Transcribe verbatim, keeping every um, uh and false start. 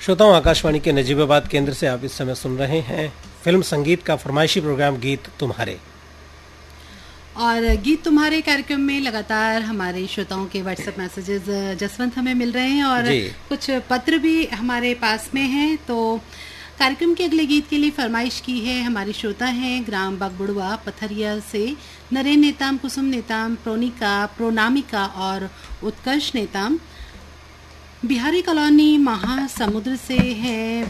श्रोताओं, आकाशवाणी के नजीबाबाद केंद्र से आप इस समय सुन रहे हैं फिल्म संगीत का फरमाइशी प्रोग्राम गीत तुम्हारे। और गीत तुम्हारे कार्यक्रम में लगातार हमारे श्रोताओं के व्हाट्सएप मैसेजेस जसवंत हमें मिल रहे हैं और कुछ पत्र भी हमारे पास में हैं। तो कार्यक्रम के अगले गीत के लिए फरमाइश की है हमारे श्रोता हैं ग्राम बगबुड़वा पथरिया से नरेन नेताम, कुसुम नेताम, प्रोनिका, प्रोनामिका और उत्कर्ष नेताम। बिहारी कॉलोनी महासमुद्र से है